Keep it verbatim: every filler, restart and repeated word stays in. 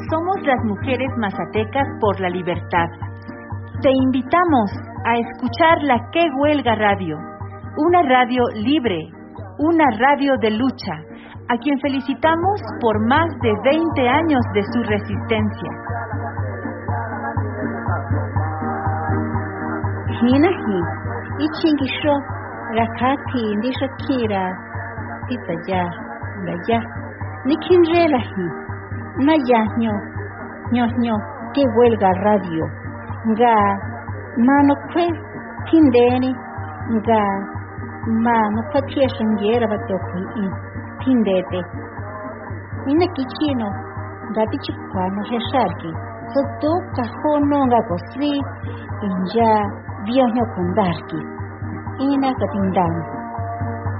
Somos las mujeres mazatecas por la libertad. Te invitamos a escuchar la Que Huelga Radio, una radio libre, una radio de lucha, a quien felicitamos por más de veinte años de su resistencia. Hinahi, ichingisho, rakati, ndishakira, titaya, gaya, nikinrelahi, nayaño, ñoño, Que Huelga Radio, nga, mano kwe, tindeni, nga, mano patia shangera batokui, tindete. Ina kichino, gati chikwano hesharki, soto kahono nga kosri, inja, viejo kundarki. Ina katindang.